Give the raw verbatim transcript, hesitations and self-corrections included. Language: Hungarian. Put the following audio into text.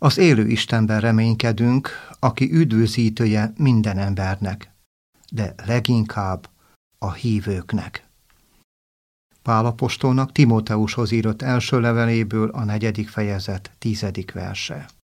Az élő Istenben reménykedünk, aki üdvözítője minden embernek, de leginkább a hívőknek. Pál apostolnak Timóteushoz írott első leveléből a negyedik fejezet tizedik verse.